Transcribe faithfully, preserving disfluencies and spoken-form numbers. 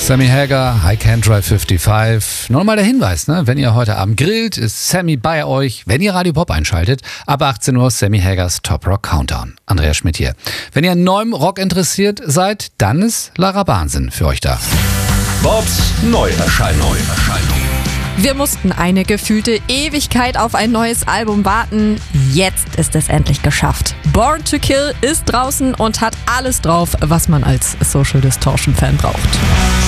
Sammy Hagar, I Can't Drive fünfundfünfzig. Nur mal der Hinweis, ne? Wenn ihr heute Abend grillt, ist Sammy bei euch. Wenn ihr Radio Pop einschaltet, ab achtzehn Uhr Sammy Hagars Top Rock Countdown. Andreas Schmidt hier. Wenn ihr an neuem Rock interessiert seid, dann ist Lara Bahnsinn für euch da. Bobs Neuerscheinung. Wir mussten eine gefühlte Ewigkeit auf ein neues Album warten. Jetzt ist es endlich geschafft. Born to Kill ist draußen und hat alles drauf, was man als Social Distortion Fan braucht.